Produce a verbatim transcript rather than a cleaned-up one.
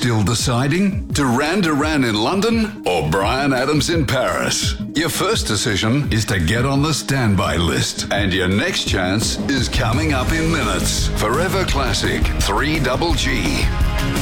Still deciding? Duran Duran in London or Bryan Adams in Paris? Your first decision is to get on the standby list, and your next chance is coming up in minutes. Forever Classic three G G.